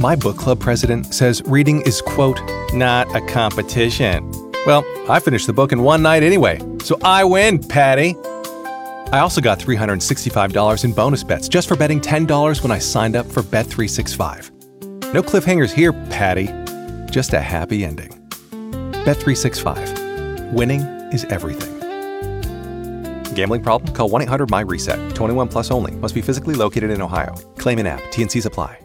My book club president says reading is, quote, not a competition. Well, I finished the book in one night anyway, so I win, Patty. I also got $365 in bonus bets just for betting $10 when I signed up for Bet365. No cliffhangers here, Patty. Just a happy ending. Bet365. Winning is everything. Gambling problem? Call 1-800-MY-RESET. 21 plus only. Must be physically located in Ohio. Claim in app. T&Cs apply.